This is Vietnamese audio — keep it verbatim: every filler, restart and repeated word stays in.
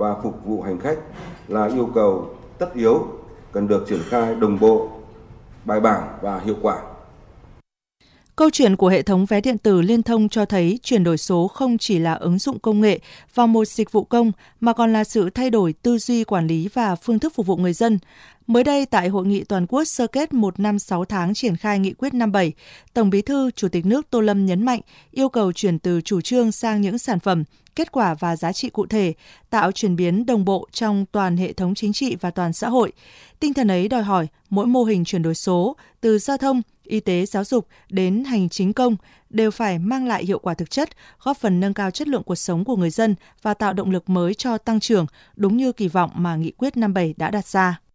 và phục vụ hành khách là yêu cầu tất yếu, cần được triển khai đồng bộ, bài bản và hiệu quả. Câu chuyện của hệ thống vé điện tử liên thông cho thấy chuyển đổi số không chỉ là ứng dụng công nghệ vào một dịch vụ công mà còn là sự thay đổi tư duy quản lý và phương thức phục vụ người dân. Mới đây, tại Hội nghị Toàn quốc sơ kết một năm sáu tháng triển khai Nghị quyết năm bảy, Tổng Bí thư Chủ tịch nước Tô Lâm nhấn mạnh yêu cầu chuyển từ chủ trương sang những sản phẩm, kết quả và giá trị cụ thể, tạo chuyển biến đồng bộ trong toàn hệ thống chính trị và toàn xã hội. Tinh thần ấy đòi hỏi mỗi mô hình chuyển đổi số, từ giao thông, y tế, giáo dục đến hành chính công đều phải mang lại hiệu quả thực chất, góp phần nâng cao chất lượng cuộc sống của người dân và tạo động lực mới cho tăng trưởng, đúng như kỳ vọng mà Nghị quyết năm bảy đã đặt ra.